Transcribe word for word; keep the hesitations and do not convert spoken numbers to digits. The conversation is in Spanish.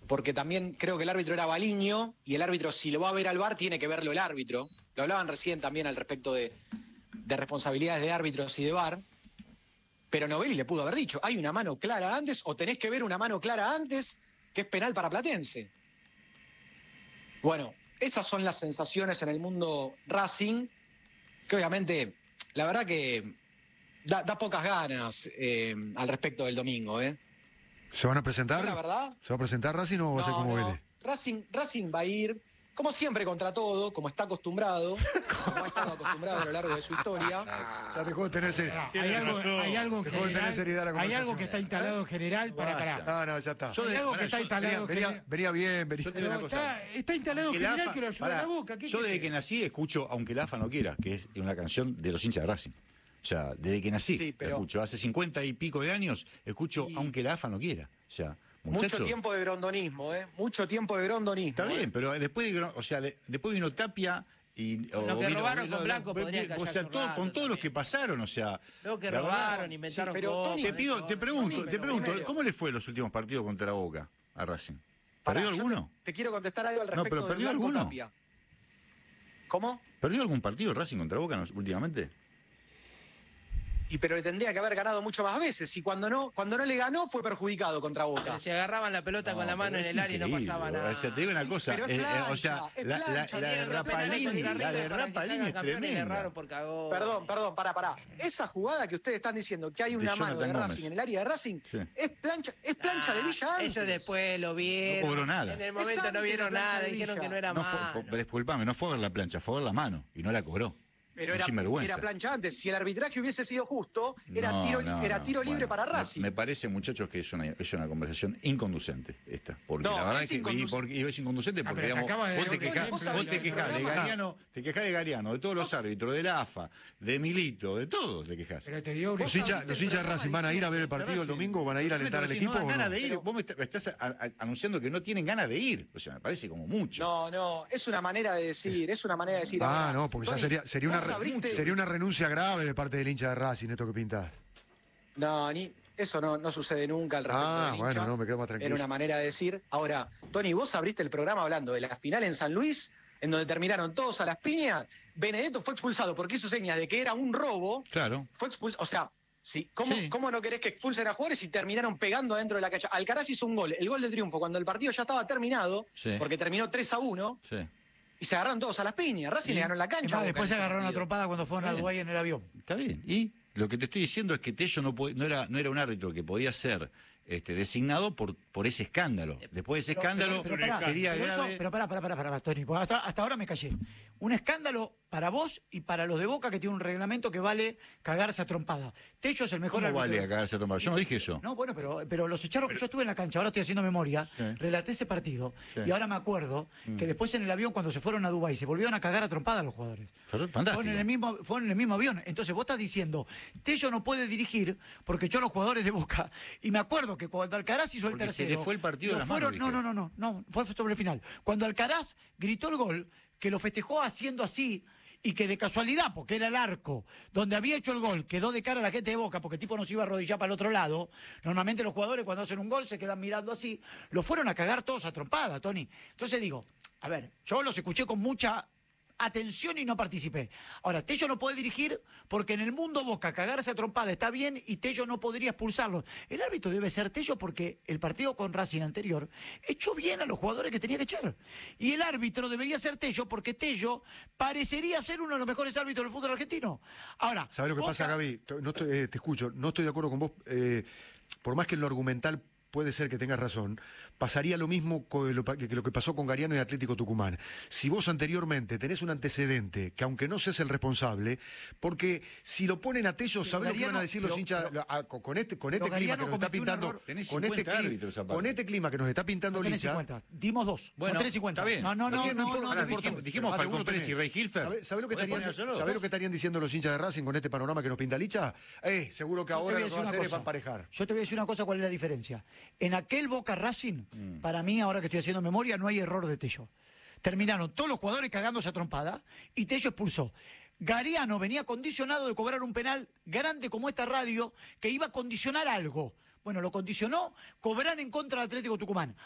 porque también creo que el árbitro era Baliño, y el árbitro, si lo va a ver al V A R, tiene que verlo el árbitro. Lo hablaban recién también al respecto de, de responsabilidades de árbitros y de V A R, pero Novelli le pudo haber dicho, hay una mano clara antes, o tenés que ver una mano clara antes, que es penal para Platense. Bueno, esas son las sensaciones en el mundo Racing, que obviamente, la verdad que da, da pocas ganas eh, al respecto del domingo, ¿eh? ¿Se van a presentar? ¿La verdad? ¿Se va a presentar Racing o va a ser como no. Vélez? Racing, Racing va a ir, como siempre, contra todo, como está acostumbrado, como ha estado acostumbrado a lo largo de su historia. Ya dejó de tener seriedad. Hay algo, hay algo, Dejó de tener general, seriedad la hay conversación. algo que está instalado en general para parar. No, no, ya está. Yo hay de- algo pará, que está yo- instalado en Venía, general. venía bien, venía Yo te digo una Pero cosa. está, está instalado en Aunque la general AFA que lo ayuda pará, la boca. ¿Qué yo desde querés? que nací escucho Aunque la AFA no quiera, que es una canción de los hinchas de Racing. O sea, desde que nací Sí, pero- la escucho. Hace cincuenta y pico de años escucho Sí. Aunque la AFA no quiera. O sea, muchachos. Mucho tiempo de grondonismo, ¿eh? Mucho tiempo de grondonismo. Está bien, ¿eh? pero después de, o sea, de- después vino Tapia y Con lo que robaron con Blanco podrían o callarse sea, un todo, rato con todos los también. que pasaron, o sea, Luego que la verdad, robaron, inventaron sí, pero cosas. Tony, te pido, te pregunto, Tony, te pero pregunto, primero- ¿cómo le fue los últimos partidos contra Boca a Racing? Pará, ¿Perdió yo alguno? Te, te quiero contestar algo al No, respecto pero de ¿perdió Blanco alguno? Tapia. ¿Cómo? ¿Perdió algún partido Racing contra Boca nos- últimamente? Y pero le tendría que haber ganado mucho más veces. Y cuando no, cuando no le ganó, fue perjudicado contra Boca. Pero se agarraban la pelota con la mano pero en es el área y no increíble, pasaba boludo. nada. O sea, te digo una cosa, pero es eh, eh, plancha, o sea, es la, la, plancha, la de Dieron Rapalini, penales contra la de River para que Rapalini salgan es campeones, le tremenda. erraron por cagón. Perdón, perdón, pará, pará. Esa jugada que ustedes están diciendo que hay De una mano de Jonathan Racing Gómez. en el área de Racing, Sí. es plancha, es plancha de Villa antes. Eso después lo vieron. No cobró nada. En el Es momento antes no vieron de la plancha nada, de dijeron Villa. que no era No fue, malo. po- disculpame, no fue a ver la plancha, fue a ver la mano y no la cobró. Pero Un era, sinvergüenza. era plancha antes. Si el arbitraje hubiese sido justo, era No, tiro, no, era no. tiro libre Bueno, para me- Racing. Me, parece, muchachos, que es una, es una conversación inconducente esta. Porque No, la verdad es es que y inconducente. porque, y es inconducente Ah, porque pero te digamos, acaba de vos dar te un quejás, ejemplo vos de te lo quejás que de programa. Gariano, te quejás de Gariano, de todos los árbitros, de la AFA, de Milito, de todos te quejás. Pero te dio un ¿Los hinchas, los hinchas de Racing van a ir a ver el partido el domingo? ¿Van a ir a alentar al Si equipo? no dan o no? ganas de ir, Pero- vos me est- me estás a- a- anunciando que no tienen ganas de ir. O sea, me parece como mucho. No, no, es una manera de decir, es una manera de decir. Ah, ahora, no, porque ya Tony, sería, sería, una, vos re- abriste- sería una renuncia grave de parte del hincha de Racing, esto que pintás. No, ni, eso no, no sucede nunca al respecto Ah, del bueno, hincha. no, me quedo más tranquilo. Era una manera de decir. Ahora, Tony, vos abriste el programa hablando de la final en San Luis, en donde terminaron todos a las piñas. Benedetto fue expulsado porque hizo señas de que era un robo. Claro. Fue expulsado, o sea, sí, ¿cómo, Sí. ¿cómo no querés que expulsen a jugadores y terminaron pegando adentro de la cancha? Alcaraz hizo un gol, el gol de triunfo, cuando el partido ya estaba terminado, Sí. porque terminó tres a uno, Sí. y se agarraron todos a las piñas. Racing Y- le ganó en la Es cancha. más, a Boca después en se ese agarraron a partido. trompada cuando fueron a Bien. Dubái en el avión. Está bien. Y lo que te estoy diciendo es que Tello no, puede- no, era, no era un árbitro que podía ser este, designado por, por ese escándalo. Después de ese escándalo Pero, pero pará, sería pero eso- grave. pero pará, pará, pará, pará, Tony, porque hasta, hasta ahora me callé. Un escándalo para vos y para los de Boca que tiene un reglamento que vale cagarse a trompada. Tello es el mejor ¿Cómo árbitro. vale a cagarse a tomar? Yo no dije eso. No, bueno, pero, pero los echaron, yo estuve en la cancha, ahora estoy haciendo memoria, Sí. relaté ese partido Sí. y ahora me acuerdo que después en el avión cuando se fueron a Dubái se volvieron a cagar a trompada los jugadores. Fue fantástico. Fueron en el mismo, fueron en el mismo avión. Entonces vos estás diciendo, Tello no puede dirigir porque echó a los jugadores de Boca. Y me acuerdo que cuando Alcaraz hizo el Porque se tercero. le fue el partido de lo las manos, fueron- No, dije. no, no, no, no, fue sobre el final. Cuando Alcaraz gritó el gol, que lo festejó haciendo así, y que de casualidad, porque era el arco, donde había hecho el gol, quedó de cara a la gente de Boca, porque el tipo no se iba a arrodillar para el otro lado. Normalmente los jugadores cuando hacen un gol se quedan mirando así. Lo fueron a cagar todos a trompada, Tony. Entonces digo, a ver, yo los escuché con mucha atención y no participé. Ahora, Tello no puede dirigir porque en el mundo Boca cagarse a trompada está bien y Tello no podría expulsarlo. El árbitro debe ser Tello porque el partido con Racing anterior echó bien a los jugadores que tenía que echar. Y el árbitro debería ser Tello porque Tello parecería ser uno de los mejores árbitros del fútbol argentino. Ahora, ¿Sabes lo que Boca- pasa, Gaby? No estoy- eh, te escucho, no estoy de acuerdo con vos. eh, por más que en lo argumental puede ser que tengas razón, pasaría lo mismo con lo pa- que lo que pasó con Gariano y Atlético Tucumán. Si vos anteriormente tenés un antecedente, que aunque no seas el responsable, porque si lo ponen a Tello, ¿sabés lo que Gariano- van a decir los pero- hinchas? pero- Ah, con con este, con este pero clima Gariano que nos está cometió un pintando, error. Tenés con este, cincuenta cli- árbitros aparte. con este clima que nos está pintando no tenés Licha, cincuenta. Dimos dos. Bueno, no tenés cincuenta. está bien. No, no, no, ¿Qué? no, importa, no, no no, importa. dijimos- dijimos Más de Falcón uno Pérez tenés. y Rey Hilfer. ¿Sabés, sabés lo que Podés estarían, ponérselo. sabés lo que estarían diciendo los hinchas de Racing con este panorama que nos pinta Licha? Eh, seguro que Yo te ahora voy a lo que decir va a una hacer es cosa. emparejar. Yo te voy a decir una cosa, ¿cuál es la diferencia? En aquel Boca Racing, para mí, ahora que estoy haciendo memoria, no hay error de Tello. Terminaron todos los jugadores cagándose a trompada y Tello expulsó. Gariano venía condicionado de cobrar un penal grande como esta radio que iba a condicionar algo. Bueno, lo condicionó, cobrar en contra del Atlético Tucumán.